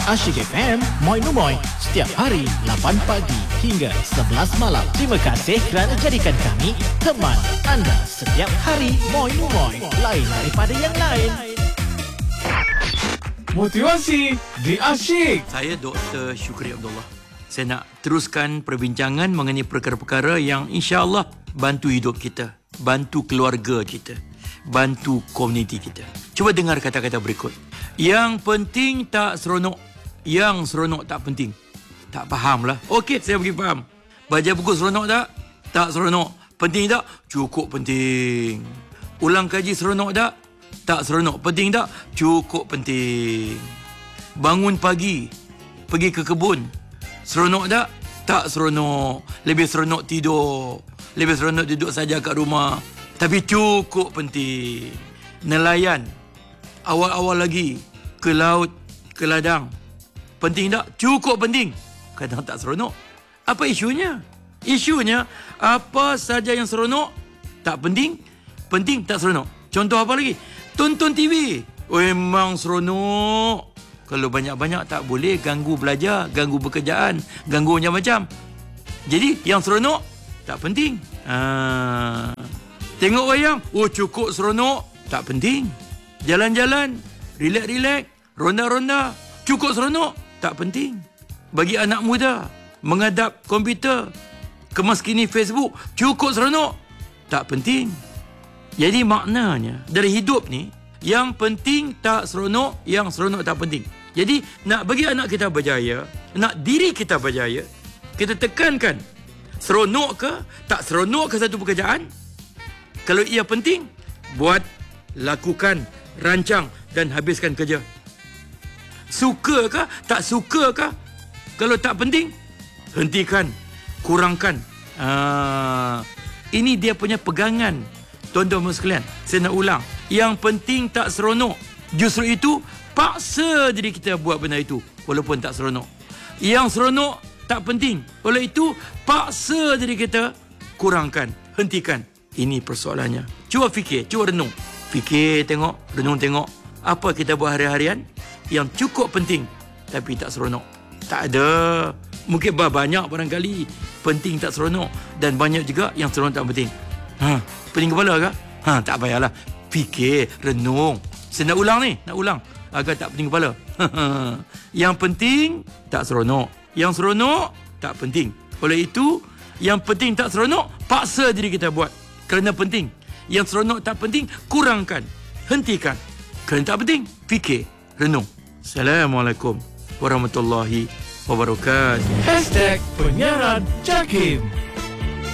Asyik FM, Moin Moin, setiap hari 8 pagi hingga 11 malam. Terima kasih kerana jadikan kami teman anda setiap hari. Moin Moin, lain daripada yang lain. Motivasi di Asyik. Saya Dr. Syukri Abdullah. Saya nak teruskan perbincangan mengenai perkara-perkara yang insya-Allah bantu hidup kita, bantu keluarga kita, bantu komuniti kita. Cuba dengar kata-kata berikut. Yang penting tak seronok, yang seronok tak penting. Tak faham lah. Okey, saya bagi faham. Baca buku seronok tak? Tak seronok. Penting tak? Cukup penting. Ulang kaji seronok tak? Tak seronok. Penting tak? Cukup penting. Bangun pagi, pergi ke kebun. Seronok tak? Tak seronok. Lebih seronok tidur. Lebih seronok duduk saja kat rumah. Tapi cukup penting. Nelayan awal-awal lagi ke laut, ke ladang. Penting tak? Cukup penting. Kadang tak seronok. Apa isunya? Isunya apa saja yang seronok tak penting, penting tak seronok. Contoh apa lagi? Tonton TV. Oh, memang seronok. Kalau banyak-banyak tak boleh, ganggu belajar, ganggu pekerjaan, ganggu macam-macam. Jadi yang seronok tak penting. Tengok wayang. Oh, cukup seronok. Tak penting. Jalan-jalan, relax-relax, ronda-ronda, cukup seronok, tak penting. Bagi anak muda, menghadap komputer, kemas kini Facebook, cukup seronok, tak penting. Jadi maknanya, dari hidup ni, yang penting tak seronok, yang seronok tak penting. Jadi, nak bagi anak kita berjaya, nak diri kita berjaya, kita tekankan, seronok ke, tak seronok ke satu pekerjaan. Kalau ia penting, buat, lakukan, rancang dan habiskan kerja. Suka ke, tak suka ke? Kalau tak penting, hentikan, kurangkan. Ini dia punya pegangan. Tuan-tuan sekalian, saya nak ulang. Yang penting tak seronok. Justru itu, paksa diri kita buat benda itu walaupun tak seronok. Yang seronok tak penting. Oleh itu, paksa diri kita kurangkan, hentikan. Ini persoalannya. Cuba fikir, cuba renung. Fikir tengok, renung tengok. Apa kita buat hari-harian yang cukup penting tapi tak seronok? Tak ada. Mungkin banyak barangkali penting tak seronok. Dan banyak juga yang seronok tak penting. Pening kepala ke? Tak payahlah. Fikir, renung. Saya nak ulang ni, nak ulang. Agar tak pening kepala. Yang penting tak seronok. Yang seronok tak penting. Oleh itu, yang penting tak seronok, paksa diri kita buat. Kerana penting. Yang seronok tak penting, kurangkan, hentikan. Kerana tak penting, fikir, renung. Assalamualaikum warahmatullahi wabarakatuh. #penyiaran Jakim.